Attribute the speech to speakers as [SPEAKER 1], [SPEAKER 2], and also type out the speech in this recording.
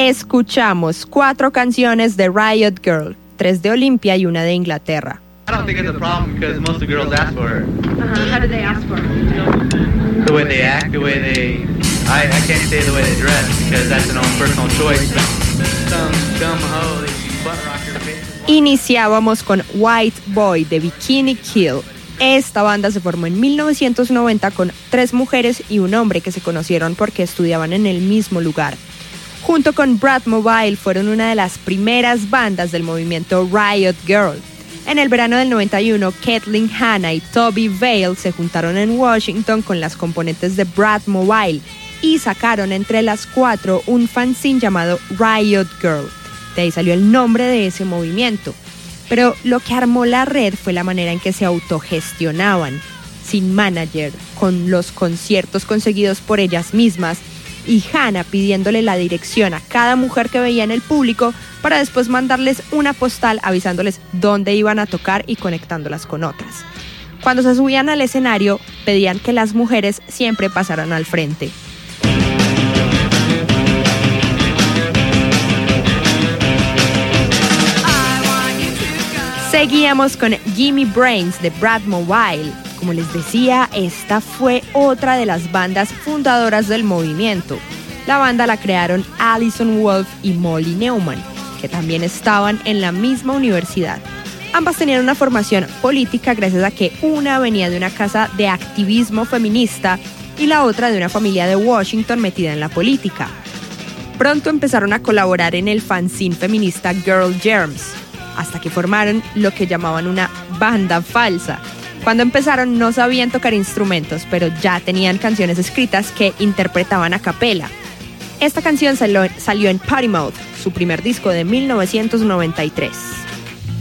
[SPEAKER 1] Escuchamos 4 canciones de Riot Girl, 3 de Olimpia y una de Inglaterra.
[SPEAKER 2] I don't think it's a problem because most of the girls ask for it.
[SPEAKER 3] How do they ask for it?
[SPEAKER 2] The way they act, the way they... I can't say the way they dress because that's their own personal choice. Some dumb hoe, they butt rock your face.
[SPEAKER 1] Iniciábamos con White Boy de Bikini Kill. Esta banda se formó en 1990 con 3 mujeres y un hombre que se conocieron porque estudiaban en el mismo lugar. Junto con Bratmobile fueron una de las primeras bandas del movimiento Riot Girl. En el verano del 91, Kathleen Hanna y Toby Vale se juntaron en Washington con las componentes de Bratmobile y sacaron entre las 4 un fanzine llamado Riot Girl. De ahí salió el nombre de ese movimiento. Pero lo que armó la red fue la manera en que se autogestionaban, sin manager, con los conciertos conseguidos por ellas mismas, y Hanna pidiéndole la dirección a cada mujer que veía en el público para después mandarles una postal avisándoles dónde iban a tocar y conectándolas con otras. Cuando se subían al escenario, pedían que las mujeres siempre pasaran al frente. Seguíamos con Gimme Brains de Bratmobile. Como les decía, esta fue otra de las bandas fundadoras del movimiento. La banda la crearon Alison Wolf y Molly Neumann, que también estaban en la misma universidad. Ambas tenían una formación política gracias a que una venía de una casa de activismo feminista y la otra de una familia de Washington metida en la política. Pronto empezaron a colaborar en el fanzine feminista Girl Germs, hasta que formaron lo que llamaban una banda falsa. Cuando empezaron no sabían tocar instrumentos, pero ya tenían canciones escritas que interpretaban a capela. Esta canción salió en Potty Mouth, su primer disco de 1993.